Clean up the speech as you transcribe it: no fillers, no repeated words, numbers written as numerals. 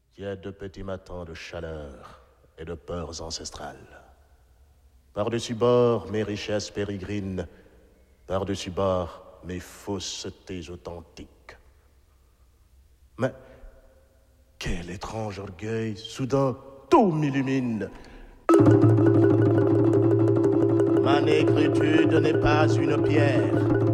qui est de petits matins de chaleur et de peurs ancestrales. Par-dessus bord, mes richesses pérégrines, par-dessus bord, mes faussetés authentiques. Mais quel étrange orgueil, soudain, tout m'illumine. Ma négritude n'est pas une pierre.